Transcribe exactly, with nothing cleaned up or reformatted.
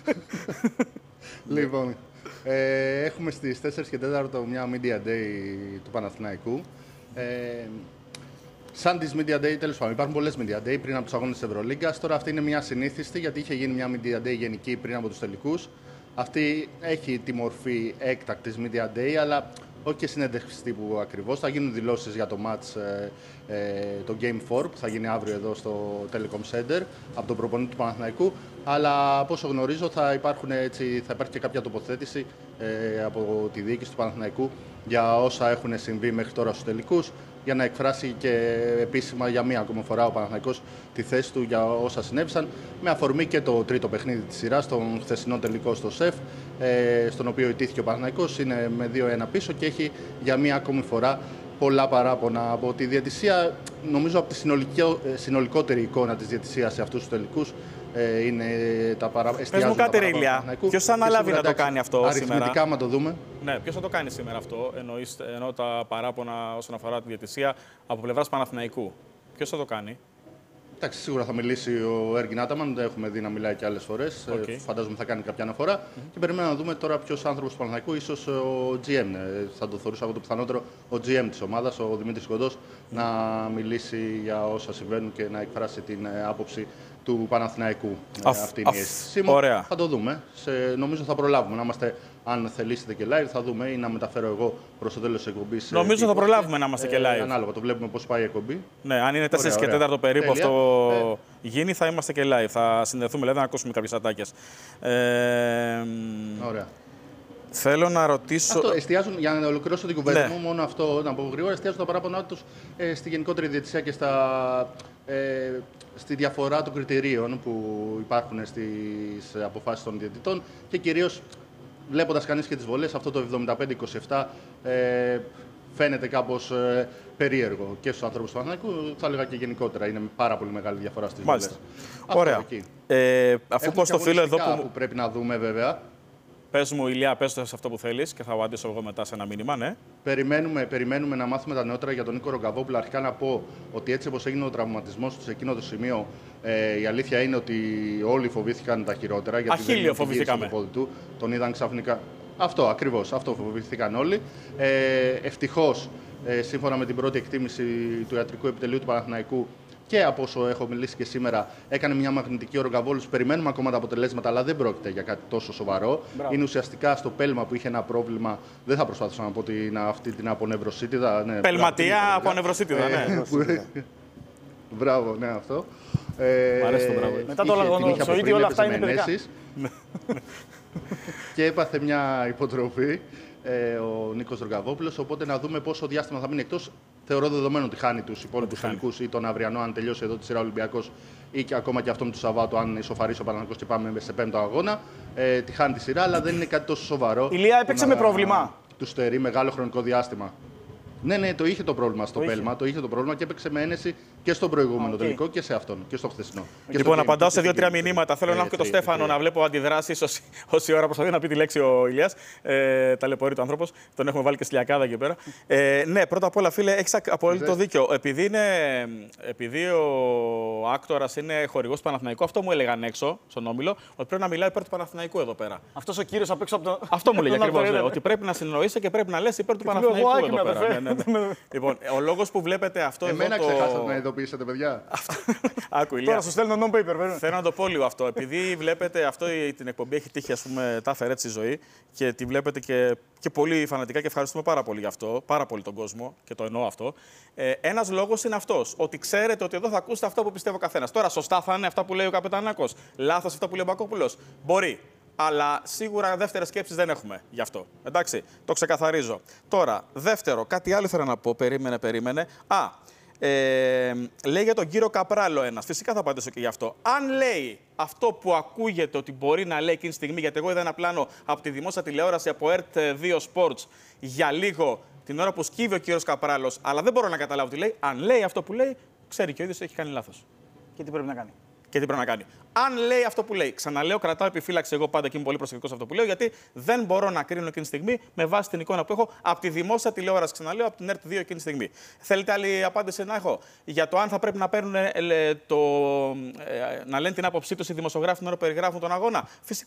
Λοιπόν, ε, έχουμε στις τέσσερις και τέσσερα μια Media Day του Παναθηναϊκού. Ε, σαν τις Media Day, τέλος πάντων, υπάρχουν πολλές Media Day πριν από τους αγώνες της Ευρωλίγκας. Τώρα αυτή είναι μια συνήθιστη, γιατί είχε γίνει μια Media Day γενική πριν από τους τελικούς. Αυτή έχει τη μορφή έκτακτης Media Day, αλλά όχι και συνέντευξη τύπου ακριβώς. Θα γίνουν δηλώσεις για το match, ε, ε, το Game φορ, που θα γίνει αύριο εδώ στο Telecom Center, από τον προπονητή του Παναθηναϊκού. Αλλά από όσο γνωρίζω θα, υπάρχουν, έτσι, θα υπάρχει και κάποια τοποθέτηση ε, από τη διοίκηση του Παναθηναϊκού για όσα έχουν συμβεί μέχρι τώρα στους τελικούς, για να εκφράσει και επίσημα για μία ακόμα φορά ο Παναθηναϊκός τη θέση του για όσα συνέβησαν, με αφορμή και το τρίτο παιχνίδι της σειράς, τον χθεσινό τελικό στο ΣΕΦ, ε, στον οποίο ιτήθηκε ο Παναθηναϊκός, είναι με δύο ένα πίσω και έχει για μία ακόμη φορά πολλά παράπονα από τη διαιτησία. Νομίζω από τη συνολικότερη εικόνα της διαιτησίας σε αυτούς τους τελικούς ε, είναι τα παράπονα. Πες μου κάτι, ρε Ηλία, ποιος θα αναλάβει να το κάνει αυτό σήμερα? Αριθμητικά, άμα το δούμε. Ναι, ποιος θα το κάνει σήμερα αυτό, εννοείς, εννοώ τα παράπονα όσον αφορά τη διαιτησία από πλευράς Παναθηναϊκού. Ποιος θα το κάνει? Εντάξει, σίγουρα θα μιλήσει ο Έργιν Άταμαν, δεν έχουμε δει να μιλάει και άλλες φορές. Okay. Ε, φαντάζομαι θα κάνει κάποια αναφορά. Mm-hmm. Και περιμένουμε να δούμε τώρα ποιος άνθρωπος του Παναθηναϊκού, ίσως ο τζι εμ. Ε, θα το θεωρούσα εγώ το πιθανότερο, ο τζι εμ της ομάδας, ο Δημήτρης Κοντός, mm-hmm. να μιλήσει για όσα συμβαίνουν και να εκφράσει την ε, άποψη του Παναθηναϊκού. Αφ, ε, αυτή είναι αφ, η αίσθησή μου. Ωραία. Θα το δούμε. Σε, νομίζω θα προλάβουμε να είμαστε. Αν θελήσετε και live, θα δούμε ή να μεταφέρω εγώ προς το τέλος της εκπομπής. Νομίζω θα προλάβουμε να είμαστε και live. Ε, ανάλογα, το βλέπουμε πώς πάει η εκπομπή. Ναι, αν είναι τέσσερις και τέταρτο περίπου Τέλεια. αυτό ε... γίνει, θα είμαστε και live. Θα συνδεθούμε, δηλαδή, να ακούσουμε κάποιες ατάκες. Ε, ωραία. Θέλω να ρωτήσω. Αυτό, εστιάζουν, για να ολοκληρώσω την κουβέντα ναι. μου, μόνο αυτό να πω γρήγορα, εστιάζουν τα παράπονά τους ε, στη γενικότερη διαιτησία και στα, ε, στη διαφορά των κριτηρίων που υπάρχουν στις αποφάσεις των διαιτητών και κυρίως βλέποντας κανείς και τις βολές, αυτό το εβδομήντα πέντε είκοσι επτά ε, φαίνεται κάπως ε, περίεργο και στους ανθρώπους του Παναθηναϊκού, θα έλεγα και γενικότερα. Είναι πάρα πολύ μεγάλη διαφορά στις Μάλιστα. βολές. Ωραία. Ε, αφού πω στο φίλο εδώ που... που πρέπει να δούμε βέβαια. Πες μου, Ηλία, πες το σε αυτό που θέλεις και θα απαντήσω εγώ μετά σε ένα μήνυμα, ναι. Περιμένουμε, περιμένουμε να μάθουμε τα νεότερα για τον Νίκο Ρογκαβόπουλο. Αρχικά να πω ότι έτσι όπως έγινε ο τραυματισμός του σε εκείνο το σημείο, ε, η αλήθεια είναι ότι όλοι φοβήθηκαν τα χειρότερα. Γιατί Αχίλιο φοβηθήκαμε. Το πόδι του, τον είδαν ξαφνικά. Αυτό ακριβώς, αυτό φοβήθηκαν όλοι. Ε, ευτυχώς, ε, σύμφωνα με την πρώτη εκτίμηση του ιατρικού επιτελείου του Παναθηναϊκού, και από όσο έχω μιλήσει και σήμερα, έκανε μια μαγνητική ο Ρογκαβόλος. Περιμένουμε ακόμα τα αποτελέσματα, αλλά δεν πρόκειται για κάτι τόσο σοβαρό. Μπράβο. Είναι ουσιαστικά στο πέλμα που είχε ένα πρόβλημα. Δεν θα προσπαθήσω να πω την, αυτή την απονευροσίτιδα. Ναι, Πελματία απονευροσίτιδα, ναι. Μπράβο, ναι, αυτό. Ε, Μ' αρέσει το μπράβο. Μετά το λαγονοψοίτη όλα αυτά είναι παιδικά. Και έπαθε μια υποτροφή ε, ο Νίκος Ρογκαβόπουλος, οπότε να δούμε πόσο διάστημα θα μείνει εκτός. Θεωρώ δεδομένο ότι χάνει τους υπόλοιπους τελικούς ή τον αυριανό, αν τελειώσει εδώ τη σειρά Ολυμπιακός, ή και ακόμα και αυτόν του Σαββάτου, αν ισοφαρίσει ο Παναθηναϊκός και πάμε σε πέμπτο αγώνα. Ε, τη χάνει τη σειρά, αλλά δεν είναι κάτι τόσο σοβαρό. Η Ηλία έπαιξε με πρόβλημα. Του στερεί μεγάλο χρονικό διάστημα. Ναι, ναι, το είχε το πρόβλημα στο το πέλμα, είχε. το είχε το πρόβλλημα και έπαιξε με ένεση και στον προηγούμενο okay. τελικό και σε αυτόν και στο χθεσινό. Okay. Λοιπόν, να απαντάω σε δύο-τρία μηνύματα. Θέλω να έχω και τον Στέφανο να βλέπω αντιδράσεις όση, όση ώρα προσπαθεί να πει τη λέξη ο Ηλίας. Ε, ταλαιπωρεί το άνθρωπος. Τον έχουμε βάλει και στη λιακάδα εκεί πέρα. Ε, ναι, πρώτα απ' όλα, φίλε, έχεις απόλυτο δίκιο. Επειδή, είναι, επειδή ο άκτορας είναι χορηγός του Παναθηναϊκού, αυτό μου έλεγαν έξω στον Όμιλο, ότι πρέπει να μιλάει υπέρ του Παναθηναϊκού εδώ πέρα. Αυτός ο κύριος απ' έξω από το. Αυτό μου λέγει ακριβώς. Ότι πρέπει να συνεννοείσαι και πρέπει να λες υπέρ του Παναθηναϊκού εδώ πέρα. Λοιπόν, ο λόγος που βλέπετε αυτό Εμένα εδώ. Εμένα ξεχάσατε να ειδοποιήσετε, παιδιά. Άκου, Ηλία. Τώρα σου στέλνω non-paper, βέβαια. Θέλω να το πω λίγο αυτό. Επειδή βλέπετε αυτό την εκπομπή έχει τύχει, ας πούμε, τα φερέτ στη ζωή και τη βλέπετε και, και πολύ φανατικά και ευχαριστούμε πάρα πολύ γι' αυτό. Πάρα πολύ τον κόσμο και το εννοώ αυτό. Ε, ένας λόγος είναι αυτός. Ότι ξέρετε ότι εδώ θα ακούσετε αυτό που πιστεύει ο καθένας. Τώρα, σωστά θα είναι αυτά που λέει ο Καπετανάκος. Λάθος αυτά που λέει ο Μπακόπουλος. Μπορεί. Αλλά σίγουρα δεύτερες σκέψεις δεν έχουμε γι' αυτό. Εντάξει, το ξεκαθαρίζω. Τώρα, δεύτερο, κάτι άλλο ήθελα να πω. Περίμενε, περίμενε. Α, ε, λέει για τον κύριο Καπράλο ένας. Φυσικά θα απαντήσω και γι' αυτό. Αν λέει αυτό που ακούγεται ότι μπορεί να λέει εκείνη τη στιγμή, γιατί εγώ είδα ένα πλάνο από τη δημόσια τηλεόραση από ερτ δύο Sports για λίγο την ώρα που σκύβει ο κύριος Καπράλος, αλλά δεν μπορώ να καταλάβω τι λέει. Αν λέει αυτό που λέει, ξέρει και ο ίδιος ότι έχει κάνει λάθος. Και τι πρέπει να κάνει. Και τι πρέπει να κάνει. Αν λέει αυτό που λέει, ξαναλέω, κρατάω επιφύλαξη εγώ πάντα και είμαι πολύ προσεκτικός σε αυτό που λέω, γιατί δεν μπορώ να κρίνω εκείνη τη στιγμή με βάση την εικόνα που έχω από τη δημόσια τηλεόραση. Ξαναλέω, από την ερτ δύο εκείνη τη στιγμή. Θέλετε άλλη απάντηση να έχω για το αν θα πρέπει να παίρνουν το, ε, να λένε την άποψή του οι δημοσιογράφοι την ώρα που περιγράφουν τον αγώνα. Φυσικά.